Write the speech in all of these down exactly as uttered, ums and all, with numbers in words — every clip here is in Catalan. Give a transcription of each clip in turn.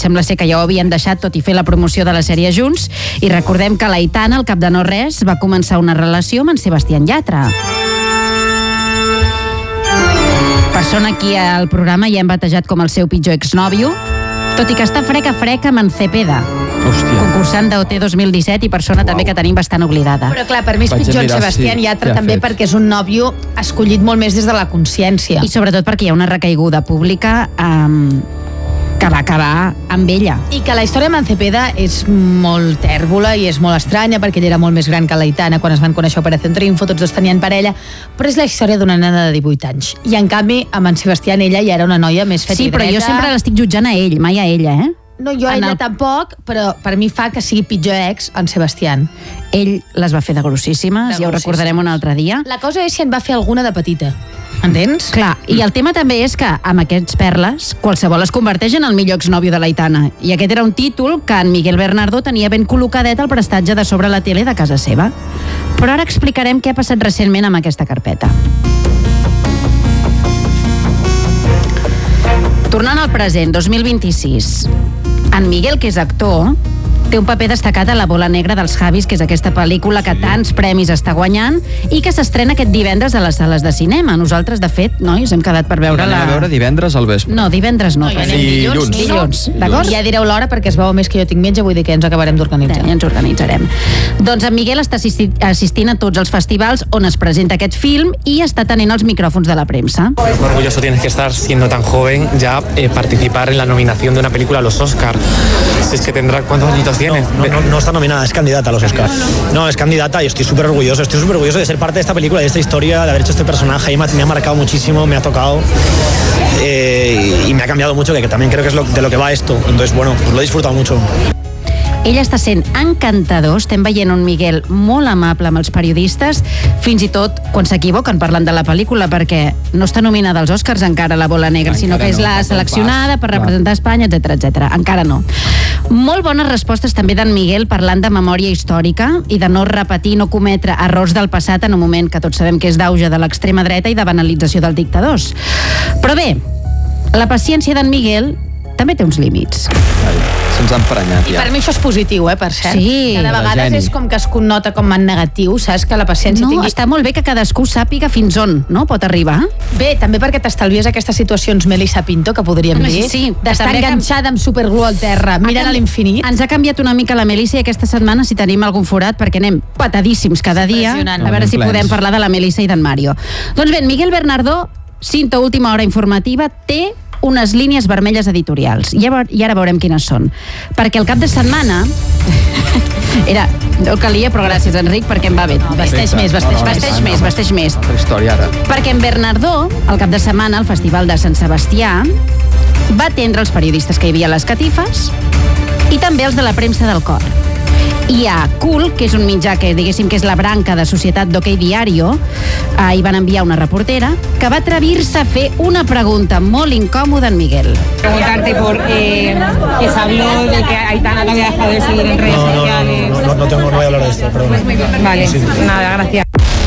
sembla ser que ja ho havien deixat tot i fer la promoció de la sèrie junts, i recordem que l'Aitana, al cap de no res, va començar una relació amb en Sebastián Yatra. Persona aquí al programa ja hem batejat com el seu pitjor exnòvio, tot i que està freca freca amb en Cepeda. Hòstia. Concursant d'O T dos mil disset i persona wow. també que tenim bastant oblidada. Però clar, per mi és Vaig pitjor en mirar, Sebastián sí, Yatra què ha també fet? perquè és un nòvio escollit molt més des de la consciència. I sobretot perquè hi ha una recaiguda pública um, que va acabar amb ella. I que la història amb en Cepeda és molt tèrbola i és molt estranya perquè ell era molt més gran que l'Aitana quan es van conèixer a Operación Triunfo, tots dos tenien parella, però és la història d'una nena de divuit anys. I en canvi, amb en Sebastián ella ja era una noia més feta Sí, i dreta. però jo sempre l'estic jutjant a ell, mai a ella, eh? No, jo a En ella el- tampoc, però per mi fa que sigui pitjor ex en Sebastián. Ell les va fer de grossíssimes, De ja ho grossíssimes. recordarem un altre dia. La cosa és si en va fer alguna de petita. Entens? Clar, i el tema també és que amb aquests perles qualsevol es converteix en el millor exnòvio de l'Aitana, i aquest era un títol que en Miguel Bernardo tenia ben col·locadet al prestatge de sobre la tele de casa seva. Però ara explicarem què ha passat recentment amb aquesta carpeta. Tornant al present, dos mil vint-i-sis, en Miguel, que és actor, té un paper destacat a La bola negra dels Javis, que és aquesta pel·lícula que tants premis està guanyant i que s'estrena aquest divendres a les sales de cinema. Nosaltres, de fet, nois, hem quedat per veure Anem la... a veure divendres al vespre. No, divendres no. No, ja però- anem dilluns. Dilluns. Dilluns, d'acord? Ja direu l'hora perquè es veu més que jo tinc metge, vull dir que ens acabarem d'organitzar. Ja ens organitzarem. Doncs en Miguel està assisti- assistint a tots els festivals on es presenta aquest film i està tenint els micròfons de la premsa. Qué orgulloso tienes que estar siendo tan joven ya eh, participar en la nominación de una película a los Oscar. Si es que tendrá, ¿cuántos añitos tiene? No, no, no está nominada, es candidata a los Oscars. No, es candidata y estoy súper orgulloso. Estoy súper orgulloso de ser parte de esta película, de esta historia, de haber hecho este personaje. Y me ha, me ha marcado muchísimo, me ha tocado eh, y me ha cambiado mucho, que, que también creo que es lo, de lo que va esto. Entonces, bueno, pues lo he disfrutado mucho. Ell està sent encantador, estem veient un Miguel molt amable amb els periodistes, fins i tot quan s'equivoquen parlant de la pel·lícula, perquè no està nominada als Oscars encara La bola negra, Encara sinó que és no, la falta un seleccionada pas, per clar. representar Espanya, etcètera, etcètera. Encara no. Molt bones respostes també d'en Miguel parlant de memòria històrica i de no repetir, no cometre errors del passat en un moment que tots sabem que és d'auge de l'extrema dreta i de banalització dels dictadors. Però bé, la paciència d'en Miguel també té uns límits. Ai, se'ns ha emprenyat I ja. per mi això és positiu, eh, per cert. Sí. Cada La vegada Geni. és com que es connota com en negatiu, saps? Que la paciència No, tingui... està molt bé que cadascú sàpiga fins on, no? Pot arribar. Bé, també perquè t'estalvies aquestes situacions Melissa Pinto, que podríem Home, dir, sí, que d'estar també enganxada amb superglue al terra, mirant a l'infinit. Ens ha canviat una mica la Melissa i aquesta setmana si tenim algun forat perquè anem patadíssims cada dia. Impressionant. A veure si Plens. podem parlar de la Melissa i d'en Mario. Doncs bé, en Miguel Bernardo, cinta última hora informativa, té unes línies vermelles editorials. I ara, i ara veurem quines són. Perquè el cap de setmana... Era, no calia, però gràcies, Enric, perquè em va bé. Vesteix més, vesteix, No, no, vesteix no, més, no. vesteix més. Altra història ara. Perquè en Bernardó, el cap de setmana, al Festival de Sant Sebastià, va atendre els periodistes que hi havia a les catifes i també els de la premsa del cor. Hi ha Cool, que és un mitjà que diguéssim que és la branca de Societat d'Hockey Diario, eh, hi van enviar una reportera que va atrevir-se a fer una pregunta molt incòmoda en Miguel. Preguntarte por eh, que se habló de que Aitana no había dejado de seguir en redes No, no, sociales. no, no, no, tengo, no voy a hablar de esto, perdón. Vale, nada, gracias.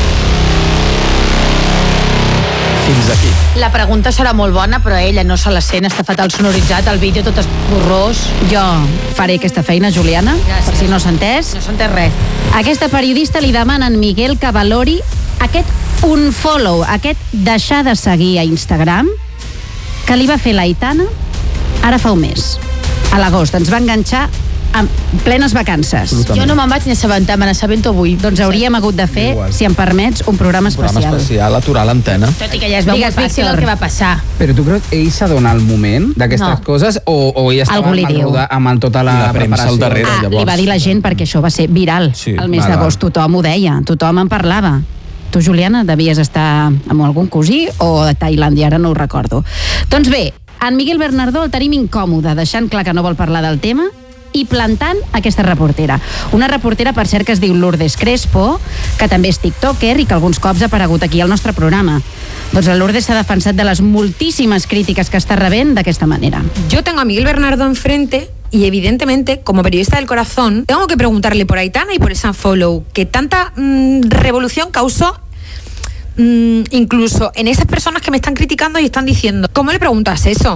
Fins aquí. La pregunta serà molt bona, però ella no se la sent, està fatal sonoritzat, el vídeo tot esborrós. Jo faré aquesta feina, Juliana, Gràcies. per si no s'ha entès. No s'entén res. Aquesta periodista li demana a en Miguel que valori aquest unfollow, aquest deixar de seguir a Instagram que li va fer l'Aitana ara fa un mes. A l'agost ens va enganxar en plenes vacances. Absolutament. Jo no me'n vaig ni assabentar, me n'assabento avui. Doncs hauríem hagut de fer, Igual. si em permets, un programa Un programa especial. especial, aturar l'antena. Tot i que ja es veu Digues, molt fàcil Víctor. el que va passar. Però tu creus que ell s'adona al moment d'aquestes No. coses o, o ell estava Algú li amb, el diu. roda, amb el, tota la, I la premsa al preparació? darrere. Ah, llavors. li va dir la gent perquè això va ser viral. Sí, el mes val, d'agost val. tothom ho deia, tothom en parlava. Tu, Juliana, devies estar amb algun cosí o a Tailàndia, ara no ho recordo. Doncs bé, en Miguel Bernardó el tenim incòmode, deixant clar que no vol parlar del tema i plantant aquesta reportera. Una reportera, per cert, que es diu Lourdes Crespo, que també és tiktoker i que alguns cops ha aparegut aquí al nostre programa. Doncs la Lourdes s'ha defensat de les moltíssimes crítiques que està rebent d'aquesta manera. Yo tengo a Miguel Bernardo enfrente y evidentemente, como periodista del corazón, tengo que preguntarle por Aitana y por ese unfollow, que tanta mmm, revolución causó mmm, incluso en esas personas que me están criticando y están diciendo, ¿cómo le preguntas eso?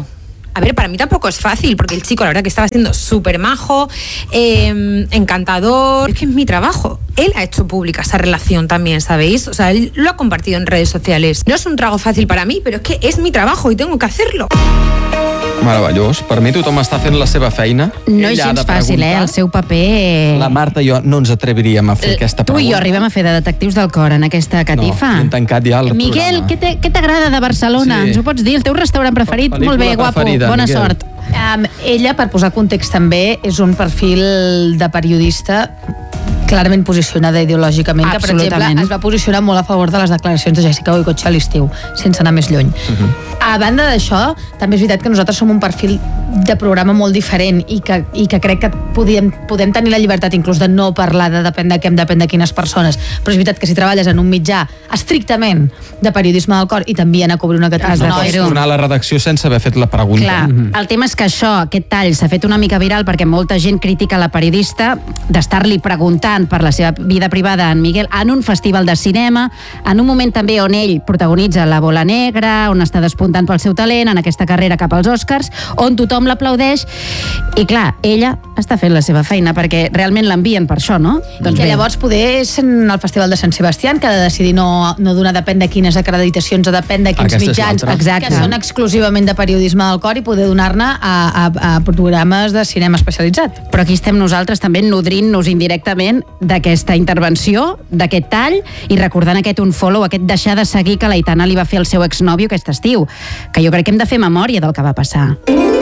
a ver, para mí tampoco es fácil, porque el chico, la verdad que estaba siendo súper majo, eh, encantador. Es que es mi trabajo. Él ha hecho pública esa relación también, ¿sabéis? O sea, él lo ha compartido en redes sociales. No es un trago fácil para mí, però és que és mi trabajo i tengo que hacerlo. Meravellós. Per mi tothom està fent la seva feina. No és gens fàcil, eh? El seu paper... La Marta i jo no ens atreviríem a fer aquesta Tu pregunta. i jo arribem a fer de detectius del cor en aquesta catifa. No, hem tancat ja el Miguel, programa. què te- què t'agrada de Barcelona? Sí. Ens ho pots dir? El teu restaurant preferit? Pel·lícula Molt bé, guapo. preferida, Bona Miguel. sort. Um, ella, per posar context també, és un perfil de periodista clarament posicionada ideològicament, que per exemple Absolutament. es va posicionar molt a favor de les declaracions de Jessica Goicoechea a l'estiu, sense anar més lluny. Uh-huh. A banda d'això, també és veritat que nosaltres som un perfil de programa molt diferent i que, i que crec que podem, podem tenir la llibertat inclús de no parlar de depèn de què, depèn de quines persones, però és veritat que si treballes en un mitjà estrictament de periodisme del cor i t'envien a cobrir una catifa, Has de No pots fer-ho. tornar a la redacció sense haver fet la pregunta. Clar, el tema és que això, aquest tall, s'ha fet una mica viral perquè molta gent critica la periodista d'estar-li preguntant per la seva vida privada en Miguel en un festival de cinema, en un moment també on ell protagonitza La Bola Negra, on està despuntant pel seu talent, en aquesta carrera cap als Oscars, on tothom l'aplaudeix, i clar, ella està fent la seva feina perquè realment l'envien per això, no? Doncs que bé. llavors poder és en el Festival de Sant Sebastián que ha de decidir no, no donar depèn de quines acreditacions o depèn de quins Aquesta és mitjans l'altra. Exacte. que són exclusivament de periodisme del cor i poder donar-ne a, a, a programes de cinema especialitzat. Però aquí estem nosaltres també nodrint-nos indirectament d'aquesta intervenció, d'aquest tall, i recordant aquest unfollow, aquest deixar de seguir que l'Aitana li va fer al seu exnòvio aquest estiu, que jo crec que hem de fer memòria del que va passar.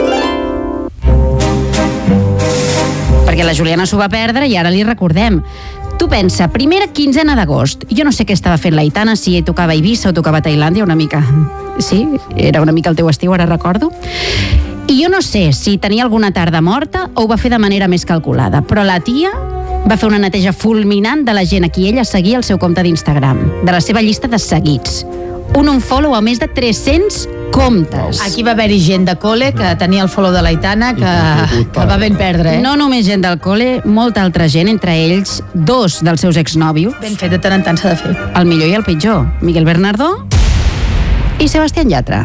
Perquè la Juliana s'ho va perdre i ara li recordem. Tu pensa, primera quinzena d'agost. Jo no sé què estava fent l'Aitana, si tocava a Eivissa o tocava a Tailàndia, una mica... Sí, era una mica el teu estiu, ara recordo. I jo no sé si tenia alguna tarda morta o ho va fer de manera més calculada, però la tia va fer una neteja fulminant de la gent a qui ella seguia al seu compte d'Instagram, de la seva llista de seguits. Un unfollow a més de tres-cents comptes. Aquí va haver-hi gent de col·le que tenia el follow de l'Aitana que, que va ben perdre, eh? No només gent del col·le, molta altra gent, entre ells dos dels seus exnòvios. Ben fet, de tant en tant s'ha de fer. El millor i el pitjor, Miguel Bernardó i Sebastián Yatra.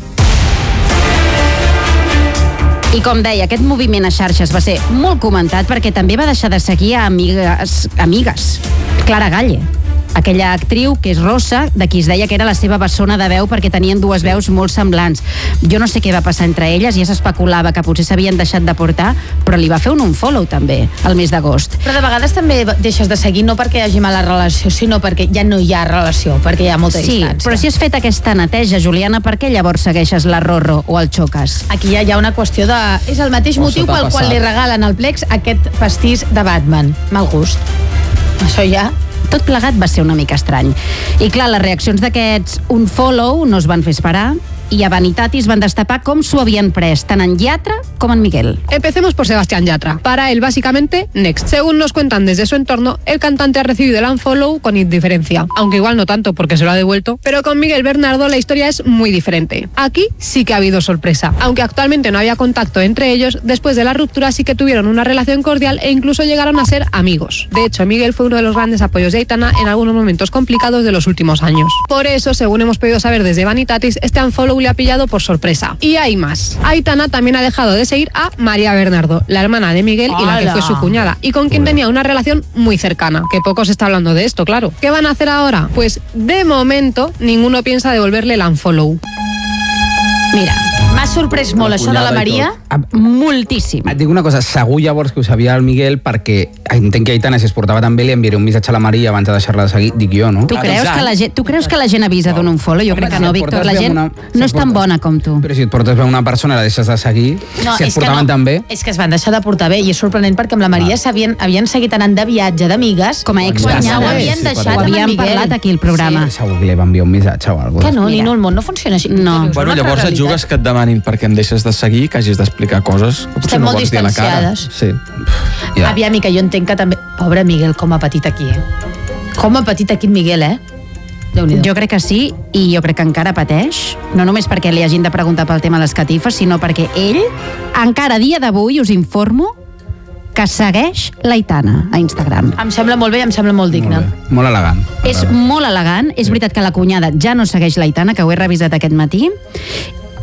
I com deia, aquest moviment a xarxes va ser molt comentat perquè també va deixar de seguir a amigues, amigues. Clara Galle, aquella actriu que és rossa, de qui es deia que era la seva bessona de veu perquè tenien dues veus molt semblants. Jo no sé què va passar entre elles, ja s'especulava que potser s'havien deixat de portar, però li va fer un unfollow també, el mes d'agost. Però de vegades també deixes de seguir no perquè hi hagi mala relació, sinó perquè ja no hi ha relació, perquè hi ha molta Sí, distància. però si has fet aquesta neteja, Juliana, per què llavors segueixes la Rorro o el Xoques? Aquí ja hi ha una qüestió de... És el mateix O motiu se t'ha pel qual passat. li regalen al Plex aquest pastís de Batman. Mal gust. Això ja... Tot plegat va ser una mica estrany. I clar, les reaccions d'aquests unfollow no es van fer esperar i a Vanitatis van destapar com s'ho havien pres, tant en Yatra com en Miguel. Empecemos por Sebastián Yatra. Para él, básicamente, next. Según nos cuentan desde su entorno, el cantante ha recibido el unfollow con indiferencia. Aunque igual no tanto, porque se lo ha devuelto. Pero con Miguel Bernardo la historia es muy diferente. Aquí sí que ha habido sorpresa. Aunque actualmente no había contacto entre ellos, después de la ruptura sí que tuvieron una relación cordial e incluso llegaron a ser amigos. De hecho, Miguel fue uno de los grandes apoyos de Aitana en algunos momentos complicados de los últimos años. Por eso, según hemos podido saber desde Vanitatis, este unfollow le ha pillado por sorpresa. Y hay más. Aitana también ha dejado de seguir a María Bernardo, la hermana de Miguel y la que fue su cuñada, y con quien tenía una relación muy cercana, que poco se está hablando de esto, claro. ¿Qué van a hacer ahora? Pues de momento ninguno piensa devolverle el unfollow. Mira, m'ha sorprès molt això de la Maria. Moltíssim. Et dic una cosa, segur llavors que ho sabia el Miguel perquè entenc que Aitana, si es portava tan bé, li enviaré un missatge a la Maria abans de deixar-la de seguir, dic jo, no? Tu creus, que la gent, tu creus que la gent avisa d'un unfollow? Jo Home, crec que si no, et Víctor. portes La bé gent amb una- si no et és tan portes- bona com tu. Però si et portes bé una persona i la deixes de seguir, No, si et és que portaven no, tan bé... és que es van deixar de portar bé i és sorprenent perquè amb la Maria s'havien havien seguit anant de viatge d'amigues Com a quan excunyades. ho havien Sí, deixat per Ho amb en havíem Miguel. parlat aquí al programa. Segur que li va enviar un missatge o alguna Que no, Mira. Nino, el món no funciona així. No. Dius, Bueno, una llavors altra et jugues realitat. que et demanin perquè em deixes de seguir, que hagis d'explicar coses que potser Estem no molt vols dir a la cara. distanciades. Sí. Ja. Aviam, i que jo entenc que també... Pobre Miguel, com ha patit aquí, eh? Com ha patit aquí en Miguel, eh? Déu-n'hi-do. Jo crec que sí, i jo crec que encara pateix, no només perquè li hagin de preguntar pel tema de les catifes, sinó perquè ell, encara a dia d'avui, us informo, que segueix l'Aitana a Instagram. Em sembla molt bé i em sembla molt digne. Molt bé. Molt elegant. És molt elegant, és veritat que la cunyada ja no segueix l'Aitana, que ho he revisat aquest matí.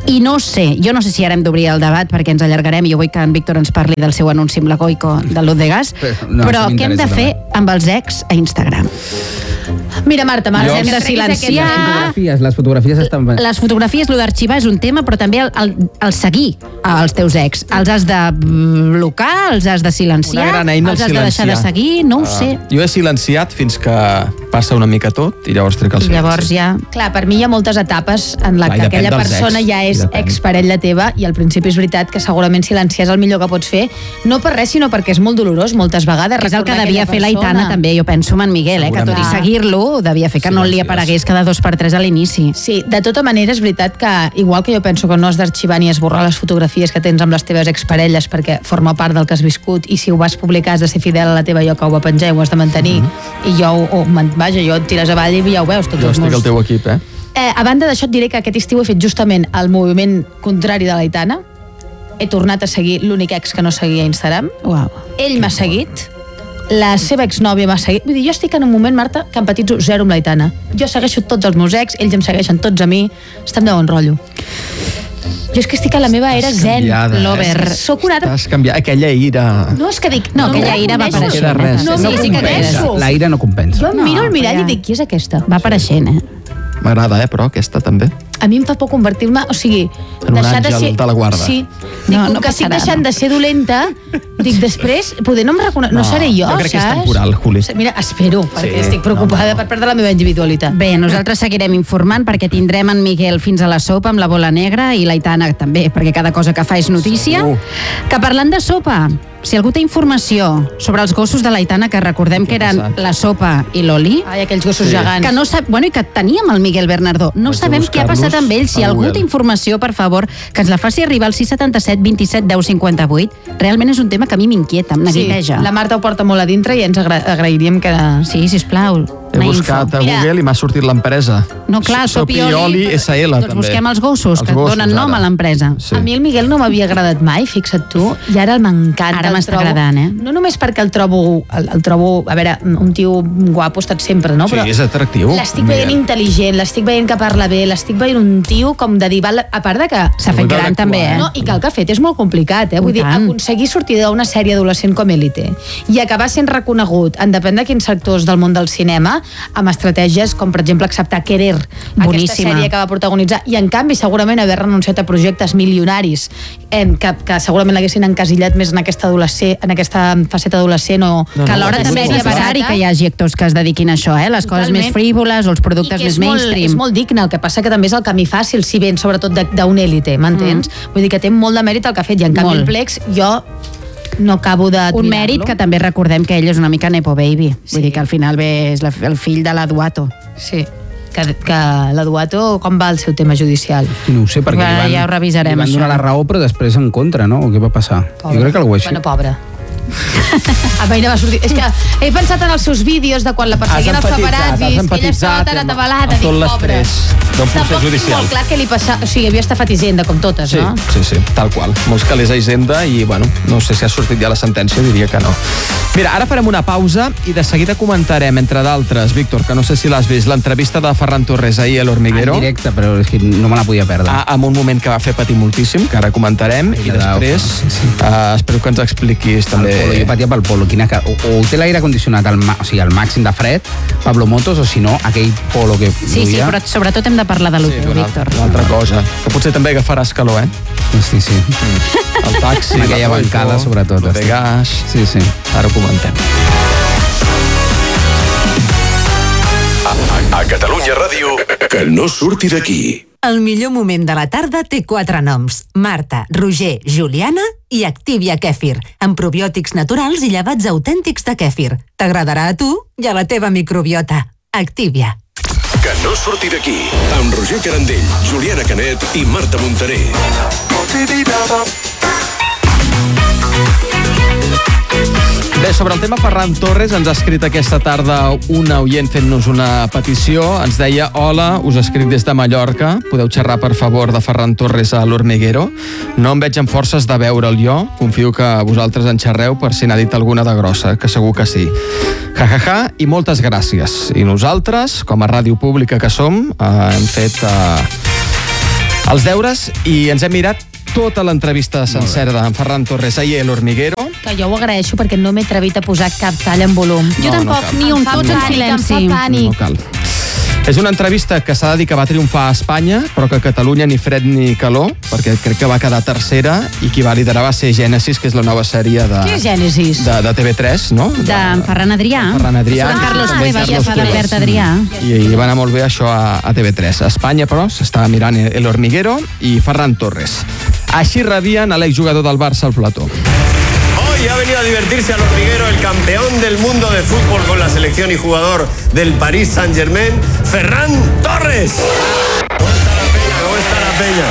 I no sé, jo no sé si ara hem d'obrir el debat perquè ens allargarem i jo vull que en Víctor ens parli del seu anunci amb la Goico de l'U de Gas, no, però què hem de fer amb els ex a Instagram? Mira, Marta, Marta, hem de silenciar... Les fotografies, les fotografies estan... Les fotografies, el d'arxivar és un tema, però també el, el, el seguir als teus ex. Els has de blocar, els has de silenciar, els has de deixar de seguir, no ho uh, sé. Jo he silenciat fins que passa una mica tot i llavors trec el I llavors ja... Clar, per mi hi ha moltes etapes en la Clar, que aquella persona ex, ja és exparella teva i al principi és veritat que segurament silenciar és el millor que pots fer, no per res, sinó perquè és molt dolorós moltes vegades. Que és el que devia fer l'Aitana també, jo penso en Miguel, eh, que tot i seguir-lo devia fer que sí, no li aparegués cada dos per tres a l'inici. Sí, de tota manera és veritat que, igual que jo penso que no has d'arxivar ni esborrar les fotografies que tens amb les teves exparelles perquè forma part del que has viscut i si ho vas publicar has de ser fidel a la teva jo que ho va penjar i ho has de mantenir mm-hmm. i jo, oh, vaja, jo et tires avall i ja ho veus tots jo els estic meus... al teu equip, eh? eh? A banda d'això et diré que aquest estiu he fet justament el moviment contrari de l'Aitana. He tornat a seguir l'únic ex que no seguia a Instagram. Uau. Ell m'ha seguit, la seva exnòvia m'ha seguit. Vull dir, jo estic en un moment, Marta, que empatitzo zero amb l'Aitana. Jo segueixo tots els meus ex, ells em segueixen tots a mi, estem de bon rotllo. Jo és que estic a la meva era zen, lover. Soc una... Estàs canviant aquella ira... No, és que dic... No, no aquella ira va apareixent. No, res. no, sí, sí que compensa. La ira no compensa. Jo em miro No, al mirall ja. i dic, qui és aquesta? Va apareixent, eh? M'agrada, eh, però, aquesta també. A mi em fa por convertir-me, o sigui... En un deixar àngel de, ser... de la guarda. Sí. Dic, No, com no que estic passarà, deixant no. de ser dolenta, dic, després, poder no em reconec... No, No, seré jo, jo crec que és saps? temporal, Juli. Mira, espero, perquè Sí. estic preocupada per perdre la meva individualitat. Bé, nosaltres seguirem informant perquè tindrem en Miguel fins a la sopa amb la bola negra i l'Aitana també, perquè cada cosa que fa és notícia. Segur. Que parlant de sopa, si algú té informació sobre els gossos de l'Aitana, que recordem que eren passat? la sopa i l'Oli, Ai, aquells gossos Sí. gegants. que no sap, bueno, i que teníem el Miguel Bernardó. No Vaig a sabem què ha buscar-los passat amb ell. Si a algú Google. té informació, per favor, que ens la faci arribar al sis setanta set vint set deu cinquanta vuit. Realment és un tema que a mi m'inquieta, em neguiteja. Sí, la Marta ho porta molt a dintre i ens agra agrairíem que... Sí, sisplau. He buscat a Mira, Google i m'ha sortit l'empresa. No, clar, Sop i Sopi Oli S L, doncs també. busquem els gossos, Els que gossos, donen nom ara. a l'empresa. Sí. A mi el Miguel no m'havia agradat mai, fixa't tu, i ara m'encanta. Ara el m'està trobo- agradant, eh? No només perquè el trobo, el, el trobo, a veure, un tio guapo ha estat sempre, no? Sí, Però és atractiu. l'estic veient Miguel. intel·ligent, l'estic veient que parla bé, l'estic veient un tio com de dir, val, a part de que... S'ha fet Molt gran d'actuar, també, eh? No, i que el que ha fet és molt complicat, eh? Vull I dir, tant. aconseguir sortir d'una sèrie adolescent com Élite i acabar sent reconegut en depèn de quins sectors del món del cinema amb estratègies com, per exemple, acceptar Querer, aquesta Boníssima. sèrie que va protagonitzar, i en canvi segurament haver renunciat a projectes milionaris eh, que, que segurament l'haguessin encasillat més en aquesta adolescent, en aquesta faceta adolescent o... No, Que alhora no, també és no, no, necessari barata. que hi hagi actors que es dediquin a això, eh? Les coses Totalment. més frívoles o els productes I que més és molt, mainstream. és molt digne, el que passa que també és el camí fàcil, si ben sobretot de- d'un Élite, m'entens? Mm. Vull dir que té molt de mèrit el que ha fet, i en canvi Molt. el Plex jo no acabo de Un mèrit que també recordem que ell és una mica Nepo Baby. Vull Sí. dir que al final ve és la, el fill de la Duato. Sí, que, que la Duato, com va el seu tema judicial? No ho sé, perquè Ara li van, ja ho revisarem, li van això. donar la raó, però després en contra, no? O què va passar? Pobre. Jo crec que algú així. Bueno, pobre. A mi no va sortir. És que he pensat en els seus vídeos de quan la perseguien Has els empatitzat, paparazzis, has que ella estava empatitzat tan amb- atabalada, amb tot dic, pobre. l'estrès d'un procés Tampoc tinc judicial. molt clar què li passava. O sigui, havia estat fatisenda, com totes, Sí, no? sí, sí, tal qual. Molts calés a Hisenda i, bueno, no sé si ha sortit ja la sentència, diria que no. Mira, ara farem una pausa i de seguida comentarem, entre d'altres, Víctor, que no sé si l'has vist, l'entrevista de Ferran Torres ahir a l'Hormiguero. En directe, però és que no me la podia perdre. Ah, amb un moment que va fer patir moltíssim, que ara comentarem, Ai, i la després sí, sí. Uh, espero que ens expliquis El també... polo, jo patia pel polo. Quina, ca- o, o té l'aire condicionat al, ma- o sigui, al màxim de fred, Pablo Motos, o si no, aquell polo que Sí, sí, duia. però sobretot hem de parlar de Sí, l'hotel, una, Víctor. una altra cosa, que potser també agafaràs calor, eh? Sí, sí. El taxi, En aquella la bancada, Goico, sobretot, el de estic. gas... Sí, sí. Ara ho comentem. A Catalunya Ràdio, que no surti d'aquí. El millor moment de la tarda té quatre noms. Marta, Roger, Juliana i Activia Kèfir, amb probiòtics naturals i llevats autèntics de kèfir. T'agradarà a tu i a la teva microbiota. Activia. Que no surti d'aquí. Amb Roger Carandell, Juliana Canet i Marta Montaner. Bé, sobre el tema Ferran Torres ens ha escrit aquesta tarda una oient fent-nos una petició. Ens deia, hola, us escric des de Mallorca. Podeu xerrar, per favor, de Ferran Torres a l'Hormiguero? No em veig amb forces de veure'l jo. Confio que vosaltres en xerreu per si n'ha dit alguna de grossa, que segur que sí. Ja, ja, ja, i moltes gràcies. I nosaltres, com a ràdio pública que som, eh, hem fet... Eh, Els deures, i ens hem mirat tota l'entrevista sencera d'en Ferran Torres ahir a El Hormiguero. Que jo ho agraeixo perquè no m'he atrevit a posar cap tall en volum. Jo No, no tampoc, cal. ni un Em fa tots en pànic, silenci. em fa pànic. No cal. És una entrevista que s'ha de dir que va triomfar a Espanya, però que a Catalunya ni fred ni calor, perquè crec que va quedar tercera, i qui va liderar va ser Gènesis, que és la nova sèrie de, Què és Gènesis? de, de T V tres, no? D'en Ferran Adrià. Ferran Adrià. D'en Carlos Ah, Cuevas, ja Carlos fa Cuevas. d'Albert Adrià. I, I va anar molt bé això a, a T V tres. A Espanya, però, s'estava mirant El Hormiguero i Ferran Torres. Així rebien a l'exjugador del Barça al plató. Hoy ha venido a divertirse al Hormiguero el campeón del mundo de fútbol con la selección y jugador del Paris Saint-Germain, Ferran Torres. ¿Cómo está la peña? ¿Cómo está la peña?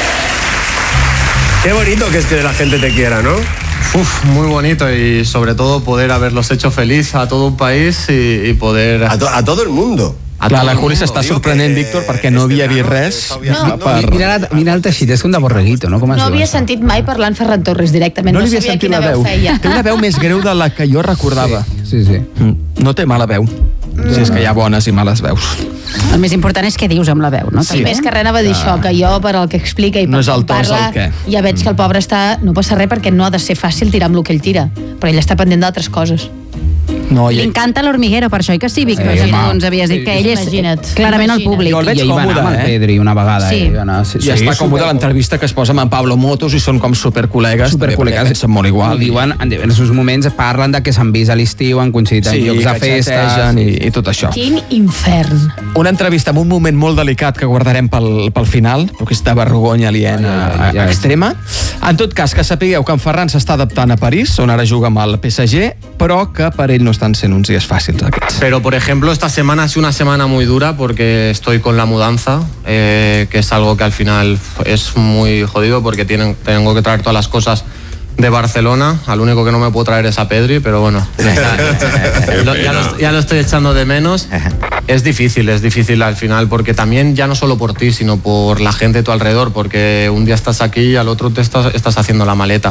Qué bonito que es que la gente te quiera, ¿no? Uf, muy bonito, y sobre todo poder haberlos hecho feliz a todo un país y, y poder... A, to a todo el mundo. Clar, la Juli s'està sorprenent, Víctor, perquè no havia vist res. No. Per... Mira, la- mira el teixit, és un de borreguito, no? Com es No diu havia això? sentit mai parlant Ferran Torres directament. No No, li havia sabia sentit quina la veu veu. feia. Té una veu més greu de la que jo recordava. Sí, sí. No té mala veu. Mm. Si és que hi ha bones i males veus. El més important és què dius amb la veu, no? Sí. Més que res anava a dir això, que jo, per al que explica i per No és el com to, és parla, el què. ja veig que el pobre està... No passa res perquè no ha de ser fàcil tirar amb el que ell tira, però ell està pendent d'altres coses. No, Li encanta l'Hormiguero, per això, i que sí, Víctor, Sí, que tu home. ens havies dit que ell és Imagina't. clarament el Imagina't. públic. Jo el veig I ahir va anar còmode, amb el eh? Pedri una vegada. Sí. eh? Va anar, sí, I està còmode a l'entrevista que es posa amb en Pablo Motos i són com supercol·legues. Supercol·legues. També, perquè pensen molt igual. Ho diuen, en diversos moments parlen de que s'han vist a l'estiu, han coincidit en Sí, llocs de que festes. xategen i, i tot això. Quin infern. Una entrevista en un moment molt delicat que guardarem pel, pel final, perquè és de vergonya aliena Ja, ja, ja. extrema. En tot cas, que sapigueu que en Ferran s'està adaptant a París, on ara juga amb el P S G, però que per ell no estan sent uns dies fàcils aquests. Pero, por ejemplo, esta semana ha sido una semana muy dura porque estoy con la mudanza, eh, que es algo que al final es muy jodido porque tienen, tengo que traer todas las cosas de Barcelona. Al único que no me puedo traer es a Pedri, pero bueno, lo- ya, lo, ya lo estoy echando de menos. Es difícil, es difícil al final, porque también ya no solo por ti, sino por la gente de tu alrededor, porque un día estás aquí y al otro te estás, estás haciendo la maleta.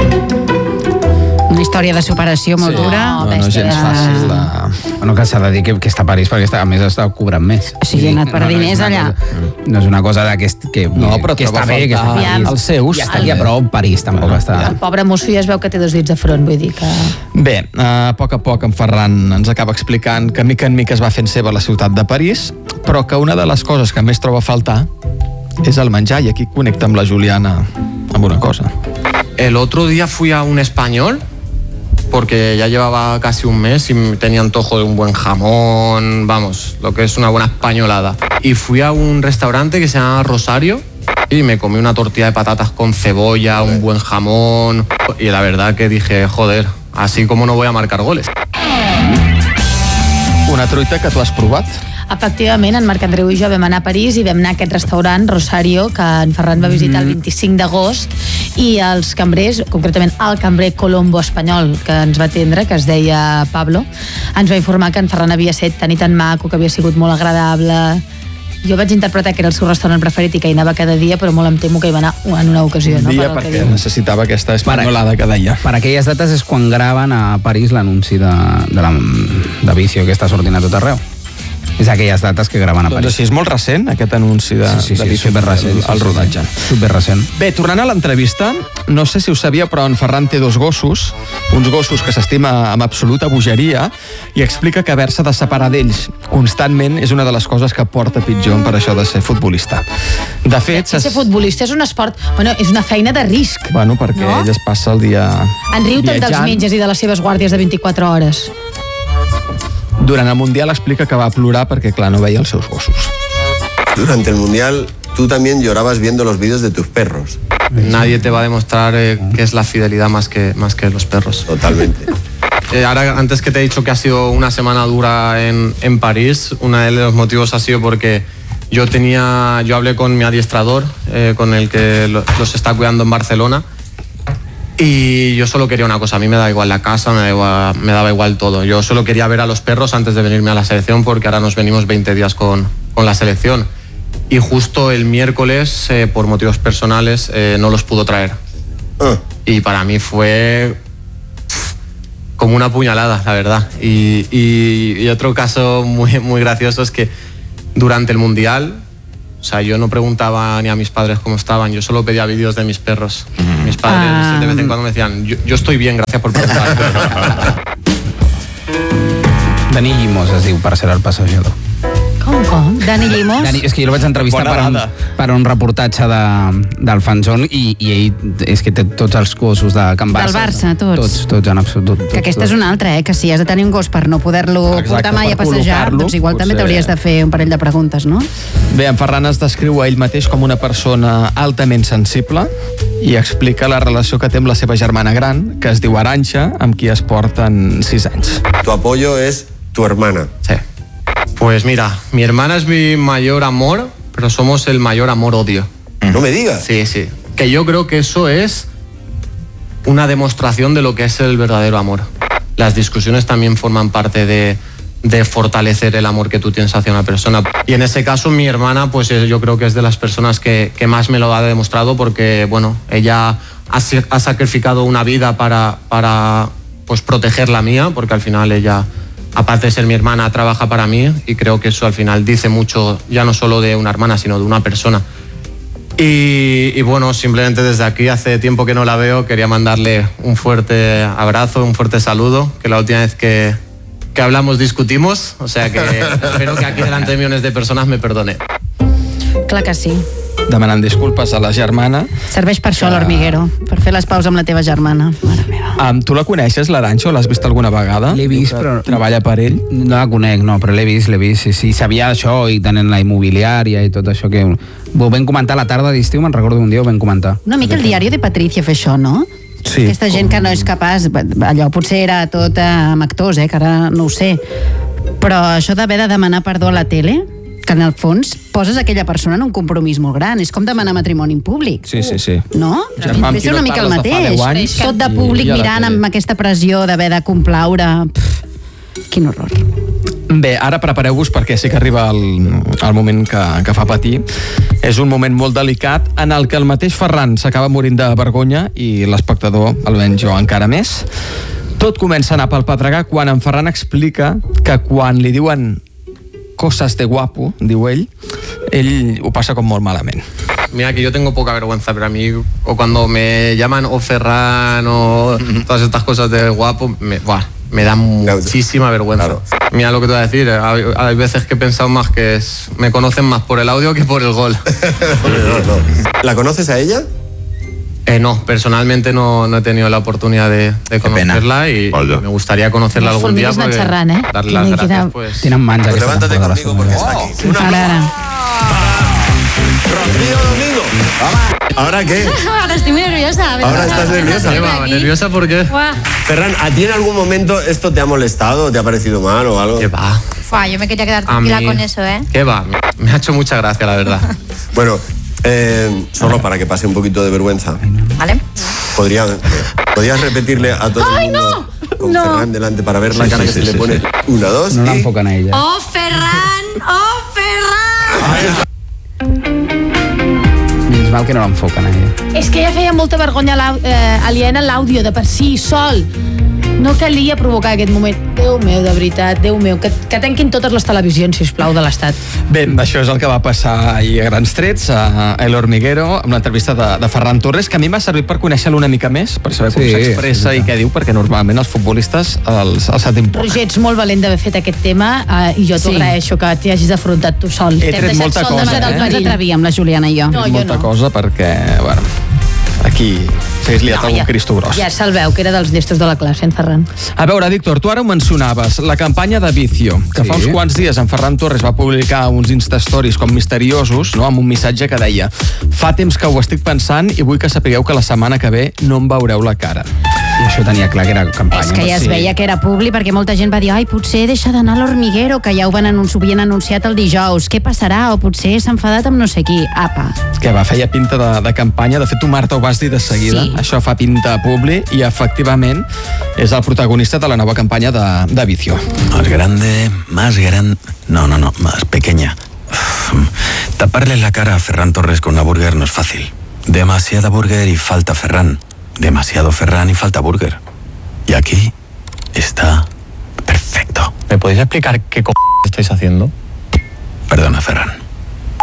Una història de superació molt Sí. dura. No, no és gens fàcil de... Bueno, que s'ha de dir que, que està a París perquè està, a més està cobrant més. O sigui, ha anat per No, no és diners una allà. cosa- No és una cosa de que, est- que, No, però que troba està bé, que està a faltar París. els seus. Ja estaria prou París, tampoc està... El pobre mosso ja es veu que té dos dits de front, vull dir que... Bé, a poc a poc en Ferran ens acaba explicant que mica en mica es va fent seva la ciutat de París, però que una de les coses que més troba a faltar és el menjar, i aquí connecta amb la Juliana amb una cosa. El otro día fui a un español porque ya llevaba casi un mes y tenía antojo de un buen jamón, vamos, lo que es una buena españolada. Y fui a un restaurante que se llama Rosario y me comí una tortilla de patatas con cebolla, un buen jamón, y la verdad que dije, joder, así como no voy a marcar goles. Una truita que tu has provat? Efectivament, en Marc Andreu i jo vam anar a París i vam anar a aquest restaurant, Rosario, que en Ferran va visitar el vint-i-cinc d'agost, i els cambrers, concretament el cambrer colombo espanyol que ens va atendre, que es deia Pablo, ens va informar que en Ferran havia estat tan i tan maco, que havia sigut molt agradable. Jo vaig interpretar que era el seu restaurant preferit i que hi anava cada dia, però molt em temo que hi va anar en una ocasió. Un no? dia Per el que perquè diu. necessitava aquesta espanyolada que deia. Per aquelles dates és quan graven a París l'anunci de, de, la, de Vicio que està sortint a tot arreu. És aquelles dates que graven a Doncs París. així és molt recent, aquest anunci de, Sí, sí, sí, de Vicio, superrecent, el, sí, el sí, rodatge. sí. Superrecent. Bé, tornant a l'entrevista, no sé si ho sabia, però en Ferran té dos gossos, uns gossos que s'estima amb absoluta bogeria, i explica que haver-se de separar d'ells constantment és una de les coses que porta pitjor per això de ser futbolista. De fet... Ser futbolista és un esport, bueno, és una feina de risc. Bueno, perquè No? ell es passa el dia En riu tant dels viatjant. metges i de les seves guàrdies de vint-i-quatre hores. Durant el Mundial explica que va plorar perquè, clar, no veia els seus gossos. Durante el Mundial, tú también llorabas viendo los vídeos de tus perros. Nadie te va a demostrar eh, qué es la fidelidad más que, más que los perros. Totalmente. Eh, ahora, antes que te he dicho que ha sido una semana dura en, en París, uno de los motivos ha sido porque yo tenía, yo hablé con mi adiestrador, eh, con el que lo- los está cuidando en Barcelona, y yo solo quería una cosa. A mí me da igual la casa, me, da igual- me daba igual todo. Yo solo quería ver a los perros antes de venirme a la selección, porque ahora nos venimos veinte días con, con la selección. Y justo el miércoles, eh, por motivos personales, eh, no los pudo traer. Y para mí fue como una puñalada, la verdad. Y, y- y otro caso muy, muy gracioso es que durante el Mundial sea, yo no preguntaba ni a mis padres cómo estaban, yo solo pedía vídeos de mis perros. Mm. Mis padres ah. de vez en cuando me decían, yo, yo estoy bien, gracias por preguntar. Dani Llimós es diu, per ser el passejador. Com, com? Dani Llimós? Dani, és que jo el vaig entrevistar per un, per un reportatge de, del Fanzón i, i ell és que té tots els gossos de Can Barça. Del Barça, tots. Tots, tots, en absolut. Tots, que aquesta tots. És una altra, eh? Que si has de tenir un gos per no poder-lo portar mai a passejar, doncs igual potser... també t'hauries de fer un parell de preguntes, no? Bé, en Ferran es descriu a ell mateix com una persona altament sensible i explica la relació que té amb la seva germana gran, que es diu Arantxa, amb qui es porten sis anys. Tu apoyo es tu hermana. Sí. Pues mira, mi hermana es mi mayor amor, pero somos el mayor amor-odio. No me digas. Sí, sí. Que yo creo que eso es una demostración de lo que es el verdadero amor. Las discusiones también forman parte de, de fortalecer el amor que tú tienes hacia una persona. Y en ese caso mi hermana, pues yo creo que es de las personas que, que más me lo ha demostrado porque, bueno, ella ha, ha sacrificado una vida para, para pues, proteger la mía, porque al final ella... Aparte de ser mi hermana, trabaja para mí y creo que eso al final dice mucho, ya no solo de una hermana, sino de una persona. Y, y bueno, simplemente desde aquí, hace tiempo que no la veo, quería mandarle un fuerte abrazo, un fuerte saludo, que la última vez que, que hablamos discutimos, o sea que espero que aquí delante de millones de personas me perdone. Clar que sí. Demanant disculpes a la germana. Serveix per això, que... l'Hormiguero, per fer les paus amb la teva germana. Mare meva. Um, tu la coneixes, l'Arantxa, o l'has vist alguna vegada? L'he vist, però... Treballa per ell? No la conec, no, però l'he vist, l'he vist. Sí, sí, sabia això i tenint la immobiliària i tot això que... Ho vam comentar a la tarda d'estiu, me'n recordo un dia, ho vam comentar. Una mica el diari de Patricia fer això, no? Sí. Aquesta gent que no és capaç... Allò potser era tot amb actors, eh, que ara no ho sé. Però això d'haver de demanar perdó a la tele... que en el fons poses aquella persona en un compromís molt gran. És com demanar matrimoni en públic. Sí, sí, sí. No? Ja, Ve ser una mica el mateix. Anys, tot de públic mirant amb aquesta pressió d'haver de complaure. Pff, quin horror. Bé, ara prepareu-vos perquè sí que arriba el, el moment que, que fa patir. És un moment molt delicat en el que el mateix Ferran s'acaba morint de vergonya i l'espectador, almenys jo, encara més. Tot comença a anar pel pedregar quan en Ferran explica que quan li diuen cosas de guapo, diu ell, ell ho passa com molt malament. Mira que yo tengo poca vergüenza, pero a mí, o cuando me llaman o Ferran o todas estas cosas de guapo, me, buah, me da muchísima vergüenza. Claro. Mira lo que te voy a decir, hay, hay veces que he pensado más que es, me conocen más por el audio que por el gol. no, no. ¿La conoces a ella? Eh, no, personalmente no, no he tenido la oportunidad de, de conocerla y Ollo. me gustaría conocerla algún día porque xerrant, eh? darle las gracias queda... pues... Tienen manja. Pues levántate conmigo porque está aquí. Oh, una ara, ara. Rocío Domingo. ¿Ahora qué? Ahora estoy muy nerviosa. Ahora estás nerviosa. ¿Nerviosa? ¿Nerviosa por qué? Buah. Ferran, ¿a ti en algún momento esto te ha molestado? ¿Te ha parecido mal o algo? ¿Qué va? Fua, yo me quería quedar tranquila con eso, ¿eh? ¿Qué va? Me ha hecho mucha gracia, la verdad. Bueno, eh, solo para que pase un poquito de vergüenza. ¿Vale? ¿Podría, ¿Podrías repetirle a todo el mundo no! con no. Ferran delante para ver sí, la cara sí, que sí, se sí, le pone? Sí. Una, dos no y... No l'enfoquen a ella. ¡Oh, Ferran! ¡Oh, Ferran! Menys mal que no l'enfoquen a ella. És que ja feia molta vergonya eh, aliena l'àudio de per si, sol. No calia provocar aquest moment. Déu meu, de veritat, Déu meu, que, que tanquin totes les televisions, sisplau, de l'Estat. Bé, això és el que va passar ahir a grans trets a El Hormiguero, amb l'entrevista de, de Ferran Torres, que a mi m'ha servit per conèixer-lo una mica més, per saber com sí, s'expressa sí, i què diu, perquè normalment els futbolistes els, els sentim poc. Roger, ets molt valent d'haver fet aquest tema eh, i jo t'ho sí. agraeixo que t'hi hagis afrontat tu sol. He tret molta cosa, eh? No ens atrevir amb la Juliana i jo. No, jo molta no. cosa perquè, bueno, aquí s'hagués liat no, algun ja, cristo gros. Ja se'l veu, que era dels llestos de la classe, en Ferran. A veure, Víctor, tu ara ho mencionaves, la campanya de Vicio, que sí. fa uns quants dies en Ferran Torres va publicar uns Instastories com misteriosos, no?, amb un missatge que deia: fa temps que ho estic pensant i vull que sapigueu que la setmana que ve no em veureu la cara. I això tenia clar que era campanya. És que ja es sí. veia que era publi, perquè molta gent va dir ai, potser deixa d'anar a l'Hormiguero, que ja ho van anunci- ho havien anunciat el dijous, què passarà? O potser s'ha enfadat amb no sé qui. Apa. Que va, feia pinta de, de campanya. De fet, tu, Marta, ho vas dir de seguida. Sí. Això fa pinta publi i, efectivament, és el protagonista de la nova campanya de, de Vicio. Más grande, más gran... No, no, no, más pequeña. Taparle la cara a Ferran Torres con una burger no es fácil. Demasiada burger y falta Ferran. Demasiado Ferran y falta burger. Y aquí está perfecto. ¿Me podéis explicar qué co... estáis haciendo? Perdona, Ferran.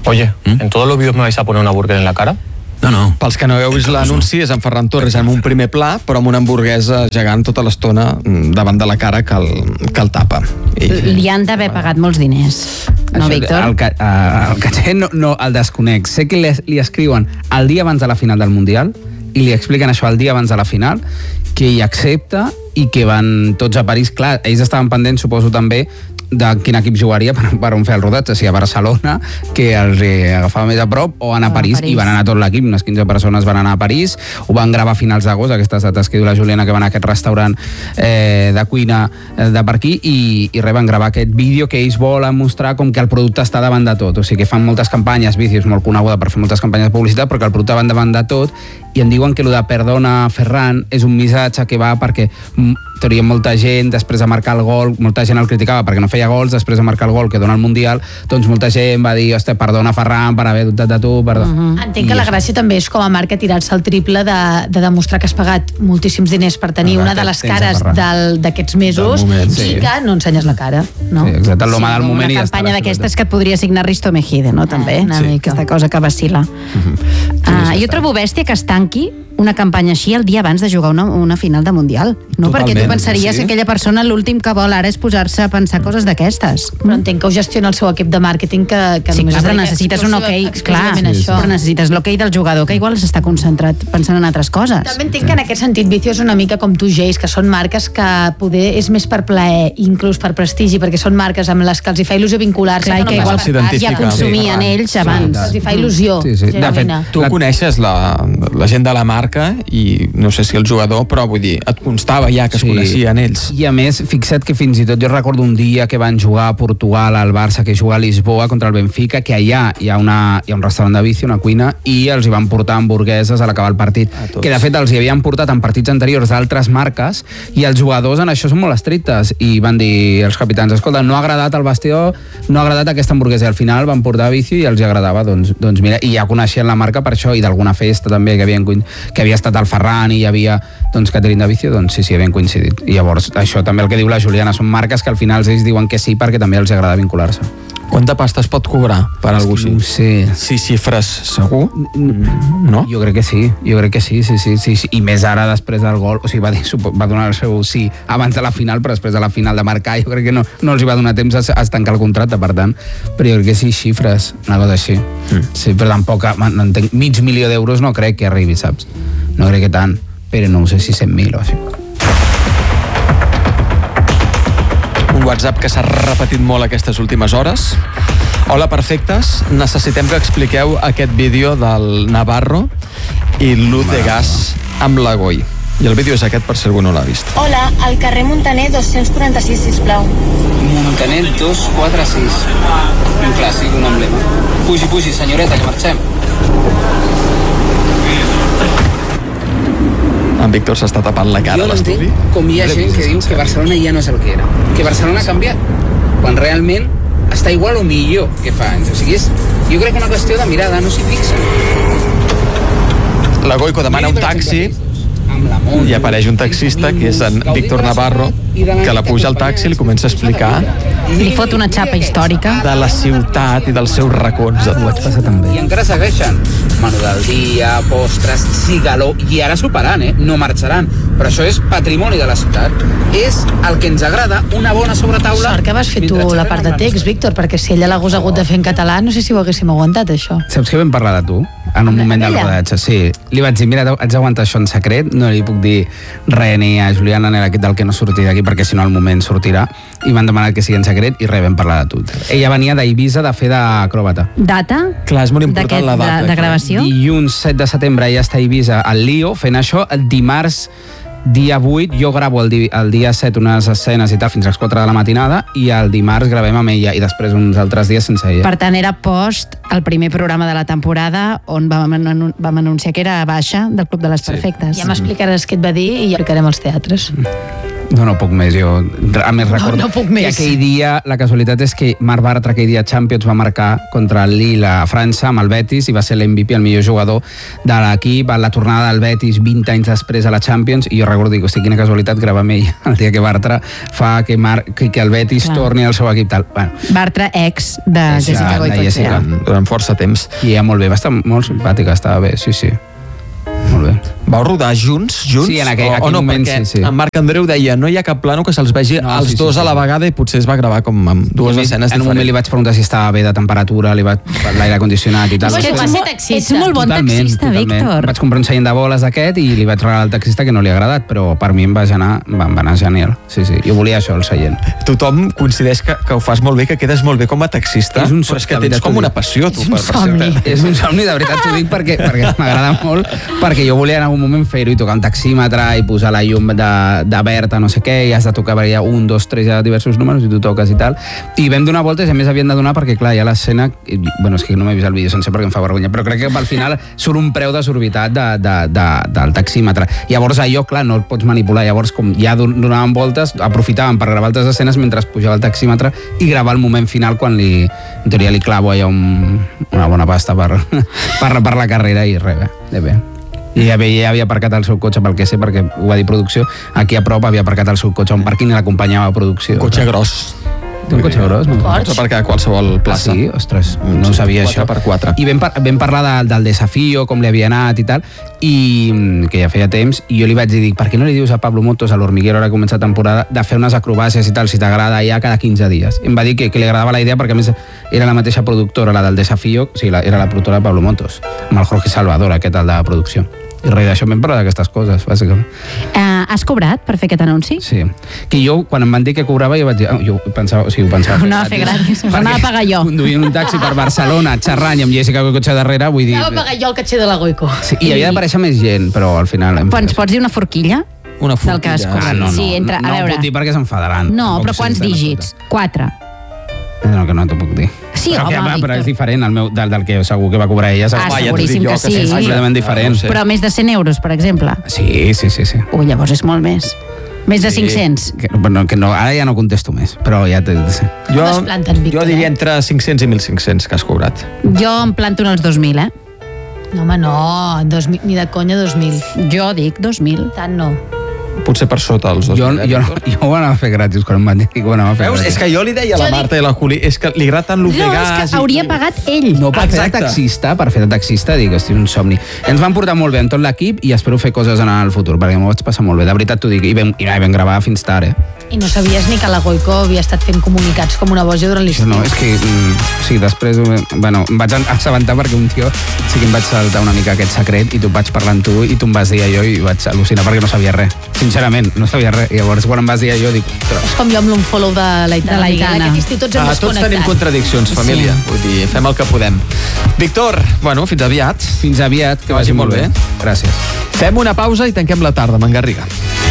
Oye, ¿Mm? ¿en todos los vídeos me vais a poner una burger en la cara? No, no. Pels que no heu vist l'anunci, és en Ferran Torres amb un primer pla, però amb una hamburguesa gegant tota l'estona davant de la cara que el, que el tapa. I... Li han d'haver pagat molts diners, no, Això, Víctor? El, el, el caché no, no el desconec. Sé que li, li escriuen el dia abans de la final del Mundial i li expliquen això el dia abans de la final, que hi accepta i que van tots a París. Clar, ells estaven pendents, suposo també, de quin equip jugaria per, per on fer el rodatge, si a Barcelona, que els agafava més a prop, o anar a París, París, i van anar tot l'equip, unes quinze persones van anar a París, ho van gravar a finals d'agost, aquestes dates que diu la Juliana, que van a aquest restaurant eh, de cuina eh, de per aquí, i, i res, van gravar aquest vídeo que ells volen mostrar com que el producte està davant de tot, o sigui que fan moltes campanyes, Vicio és molt coneguda per fer moltes campanyes de publicitat, perquè el producte va davant de tot, i em diuen que el de Perdona Ferran és un missatge que va perquè teoria molta gent, després de marcar el gol, molta gent el criticava perquè no feia gols, després de marcar el gol que dona el Mundial, doncs molta gent va dir, hosti, perdona Ferran per haver dubtat de tu, perdó. Uh-huh. Entenc que la gràcia també és com a marca tirar-se el triple de, de demostrar que has pagat moltíssims diners per tenir una de les cares d'aquests mesos moment, sí. I que no ensenyes la cara, no? Sí, exacte, l'home sí, del moment i ja està. Una campanya d'aquestes que et podria signar Risto Mejide, no? També, una sí. mica, aquesta cosa que vacila. Uh-huh. Uh, jo trobo bèstia que es tanqui una campanya així el dia abans de jugar una, una final de Mundial. No? Perquè tu pensaries sí. que aquella persona l'últim que vol ara és posar-se a pensar coses d'aquestes. Però entenc que ho gestiona el seu equip de màrqueting que, que sí, només clar, però necessites un ok, clar, sí, sí. però necessites l'ok del jugador, que igual s'està concentrat pensant en altres coses. També entenc que en aquest sentit Vicio és una mica com tu, Geis, que són marques que poder és més per plaer, inclús per prestigi, perquè són marques amb les que els hi fa il·lusió vincular-se. Clar, que, que igual ja consumien sí, ells abans. Sí, els hi fa il·lusió. Sí, sí. De fet, tu la... coneixes la, la gent de la marca i no sé si el jugador, però vull dir, et constava ja que es sí. coneixien ells. I a més, fixa't que fins i tot jo recordo un dia que van jugar a Portugal, al Barça, que juga a Lisboa contra el Benfica, que allà hi ha, una, hi ha un restaurant de Vicio, una cuina, i els hi van portar hamburgueses a l'acabar el partit, que de fet els hi havien portat en partits anteriors d'altres marques, i els jugadors en això són molt estrictes, i van dir els capitans, escolta, no ha agradat el vestidor, no ha agradat aquesta hamburguesa, i al final van portar a Vicio i els hi agradava, doncs, doncs mira, i ja coneixien la marca per això, i d'alguna festa també que, havien, que havia estat el Ferran i hi havia doncs, catering de Vicio, doncs sí, sí, havien coincidit. I llavors, això també el que diu la Juliana, són marques que al final ells diuen que sí perquè també els agrada vincular-se. Quanta pasta es pot cobrar per algú així? No sé. Sis xifres, segur? No? Jo crec que sí, jo crec que sí, sí, sí, sí, sí. I més ara després del gol, o sigui, va, dir, va donar el seu sí abans de la final, però després de la final de marcar, jo crec que no, no els hi va donar temps a, a tancar el contracte, per tant, però jo crec que sí, xifres, una cosa així. Mm. Sí, però tampoc, no entenc, mig milió d'euros no crec que arribi, saps? No crec que tant, però no sé si cent mil o així. Un WhatsApp que s'ha repetit molt aquestes últimes hores. Hola, perfectes. Necessitem que expliqueu aquest vídeo del Navarro i l'Uz de Gas amb la Goi. I el vídeo és aquest per si algú no l'ha vist. Hola, al carrer Montaner dos-cents quaranta-sis, sisplau. Montaner dos cents quaranta-sis. Un clàssic, un emblema. Pugi, pugi, senyoreta, que marxem. En Víctor s'està tapant la cara a l'estudi. Jo no com hi ha gent que diu que Barcelona ja no és el que era. Que Barcelona ha canviat, quan realment està igual o millor que fa anys. O sigui, és, jo crec que una qüestió de mirada, no s'hi fixa. La Goico demana un taxi i apareix un taxista que és en Víctor Navarro, que la puja al taxi i li comença a explicar li fot una xapa històrica de la ciutat i dels seus racons. Ho vaig passar també. I encara segueixen. Menú del dia, postres, cigaló, i ara superant, eh? No marxaran. Però això és patrimoni de la ciutat. És el que ens agrada, una bona sobretaula. Sort que vas fer tu la part de text, Víctor, perquè si ella l'hagués hagut de fer en català, no sé si ho haguéssim aguantat, això. Saps que vam parlar de tu? En un moment del rodatge, sí. Li vaig dir, mira, haig d'aguantar això en secret, no li puc dir res ni a Juliana ni a del que no surti d'aquí, perquè si no al moment sortirà, i m'han demanat que sigui en secret i res, vam parlar de tu. Ella venia d'Eivissa de fer d'acròbata. Data? Clar, és molt important la data. De, de gravació? Dilluns set de setembre ella està a Eivissa al Lío fent això. Dimarts dia vuit jo gravo el, di el dia set unes escenes i tal fins a les quatre de la matinada i el dimarts gravem amb ella i després uns altres dies sense ella. Per tant, era post el primer programa de la temporada on vam, anun vam anunciar que era baixa del Club de les Perfectes. Sí. Ja m'explicaràs què et va dir i ja explicarem els teatres. No, no puc més, jo a més recordo no puc més. que aquell dia, la casualitat és que Marc Bartra aquell dia a Champions va marcar contra el Lille a França amb el Betis i va ser l'M V P, el millor jugador de l'equip, a la tornada del Betis vint anys després a la Champions, i jo recordo, dic, hosti, quina casualitat gravar amb ell el dia que Bartra fa que, Mar que, que el Betis Clar. torni al seu equip tal. Bueno, Bartra, ex de Jessica Goicoechea. Durant, durant força temps. I ja molt bé, va estar molt simpàtica, estava bé, sí, sí. Molt bé. Vau rodar junts? junts? Sí, en aquell, o, aquell o no, moment, perquè sí, sí. en Marc Andreu deia no hi ha cap plano que se'ls vegi No, els sí, sí, dos sí. a la vegada i potser es va gravar com amb dues I a mi, escenes en un moment li diferents. vaig preguntar si estava bé de temperatura, li vaig per l'aire condicionat i tal. Ets, Ets, va ser molt, taxista. ets molt bon Totalment, taxista, totalment. Víctor. Vaig comprar un seient de boles d'aquest i li vaig regalar al taxista que no li ha agradat, però per mi em va anar, em va anar genial. Sí, sí. Jo volia això, el seient. Tothom coincideix que, que ho fas molt bé, que quedes molt bé com a taxista, És un però és que somni, tens de com veritat, una t'ho passió, tu. És un per, per somni. ser- És un somni, de veritat t'ho dic, perquè, perquè m'agrada molt, perquè jo volia en algun moment fer-ho i tocar un taxímetre i posar la llum de, de verd a no sé què, i has de tocar, perquè hi ha un, dos, tres, hi ha diversos números i tu toques i tal. I vam donar voltes i a més havien de donar perquè, clar, hi ha l'escena... i, Bueno, és que no m'he vist el vídeo sencer perquè em fa vergonya, però crec que al final surt un preu desorbitat de, de, de, del taxímetre. Llavors allò, clar, no el pots manipular. Llavors, com ja don- donaven voltes, aprofitaven per gravar altres escenes mentre pujava el taxímetre i gravar el moment final quan li, en teoria li clavo allà un, una bona pasta per, per, per la carrera i res, bé, bé, bé. I ja havia, ja havia aparcat el seu cotxe, pel que sé, perquè ho va dir producció, aquí a prop havia aparcat el seu cotxe a un pàrquing i l'acompanyava a producció. Un cotxe gros. Té un cotxe gros, no? Pots aparcar a qualsevol plaça. Ah, sí? Ostres, no sabia això. quatre per quatre. I vam, par vam parlar de, del desafío, com li havia anat i tal, i mm, que ja feia temps, i jo li vaig dir, dic, per què no li dius a Pablo Motos, a l'Hormiguero, ara que comença temporada, de fer unes acrobàcies i tal, si t'agrada, ja cada quinze dies. I em va dir que, que li agradava la idea, perquè a més era la mateixa productora, la del desafío, o sigui, la, era la productora de Pablo Motos, amb el Jorge Salvador, aquest, el de producció. I res d'això vam parlar d'aquestes coses, bàsicament. Uh, has cobrat per fer aquest anunci? Sí. Que jo, quan em van dir que cobrava, jo vaig dir... Oh, jo pensava, o sigui, ho pensava... Ho anava a fer gratis, ho anava a pagar jo. Conduint un taxi per Barcelona, xerrant i amb Jessica Goicoechea darrere, vull dir... Anava a pagar jo el caché de la Goico. Sí, i havia d'aparèixer més gent, però al final... Però ens pots dir una forquilla? Una Del que has forquilla. cobrat. Ah, no, no, Sí, entra, no, a veure. no puc dir perquè s'enfadaran. No, Tampoc però sé quants si tenen dígits? Quatre. compte. No, que no t'ho puc dir. Sí, però, home, que, va, però Víctor. és diferent el meu, del, del que segur que va cobrar ella. Ah, segur. seguríssim que sí. És completament diferent. Però més de cent euros, per exemple. Sí, sí, sí, sí. Ui, llavors és molt més. Més de cinc-cents. Que, bueno, que no, ara ja no contesto més, però ja t'he de ser. Jo, No es planten, Víctor, jo diria eh? entre cinc-cents i mil cinc-cents que has cobrat. Jo em planto en els dos mil, eh? No, home, no, dos mil, ni de conya dos mil. Jo dic dos mil. Tant no. Potser per sota els dos Jo, mil. eh, jo, Víctor? jo ho anava a fer gratis quan em van dir que ho anava a fer Veus? gratis. És que jo li deia a la Jo Marta i la Juli, és que li agrada tant No, l'Upegas... és que hauria pagat ell. No, per fer de Exacte. taxista, per fer de taxista, dic, hosti, un somni. Ens van portar molt bé en tot l'equip i espero fer coses en el futur, perquè m'ho vaig passar molt bé. De veritat t'ho dic, i vam, i vam gravar fins tard, eh? I no sabies ni que la Goico havia estat fent comunicats com una boja durant l'estiu. No, és que, mm, sí, després, eh, bueno, em vaig assabentar perquè un tio, sí que em vaig saltar una mica aquest secret i tu vaig parlar amb tu i tu em vas dir allò i vaig al·lucinar perquè no sabia res. Sincerament, no sabia res. I llavors, quan em vas dir allò, dic, ostres. És com jo amb l'unfollow de l'Aitana. De l'Aitana. Miguel, Aquest estiu tots hem Ah, tots tenim desconnectat. contradiccions, família. Sí. Vull dir, fem el que podem. Víctor, bueno, fins aviat. Fins aviat, que vagi molt bé. Gràcies. Fem una pausa i tanquem la tarda, Mangarriga.